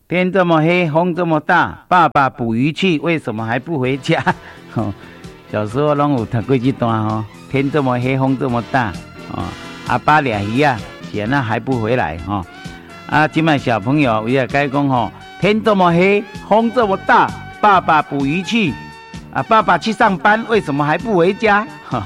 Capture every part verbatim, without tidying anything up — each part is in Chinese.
天这么黑，风这么大，爸爸捕鱼去，为什么还不回家？哦，小时候拢有读过这段哦。天这么黑，风这么大，哦，阿爸掠鱼啊，现在还不回来哈、哦？啊，今麦小朋友也该讲吼，天这么黑，风这么大，爸爸捕鱼去，啊，爸爸去上班，为什么还不回家？哈，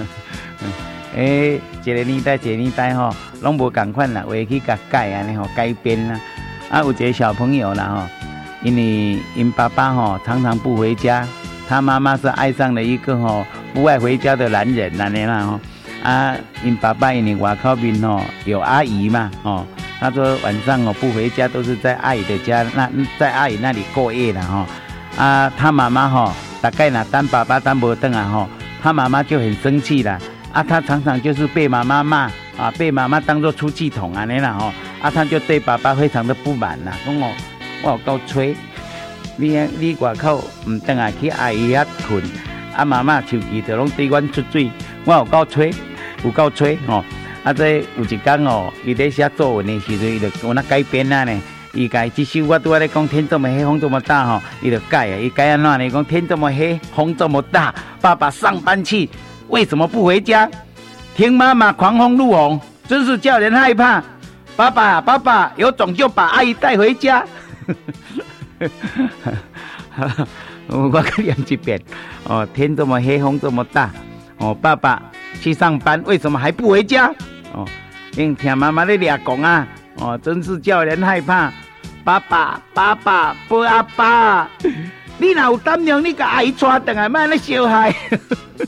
诶，一个年代一个年代吼，拢无共款啦，话去甲改安尼吼，改编啦。啊，有一个小朋友啦吼，因为因爸爸吼常常不回家，他妈妈是爱上了一个吼不爱回家的男人安尼啦吼。啊，因爸爸因为外口面吼有阿姨嘛吼，他说晚上哦不回家都是在阿姨的家，那在阿姨那里过夜啦吼。啊，他妈妈吼大概呢等爸爸等不等啊吼，他妈妈就很生气啦。啊，他常常就是被妈妈骂啊，被妈妈当作出气筒安尼啦吼。啊，他就对爸爸非常的不满啦，讲哦，我有够吹，你你外口唔等下去阿姨遐困，啊妈妈手机就拢对阮出水，我有够吹，有够吹吼。啊，这有一天哦，伊在写作文的时阵，伊就有那改编啊呢。伊改这首我拄仔咧讲天这么黑，风这么大吼，伊就改啊，伊改安怎呢？讲天这么黑，风这么大，爸爸上班去，为什么不回家？听妈妈狂轰怒吼，真是叫人害怕。爸爸，爸爸，有种就把阿姨带回家。我再念一遍哦，天这么黑，风这么大，哦，爸爸去上班，为什么还不回家？哦，因听妈妈咧俩讲啊，哦，真是叫人害怕。爸爸，爸爸，不阿爸，你若有胆量，你甲阿姨带回来，莫咧小孩。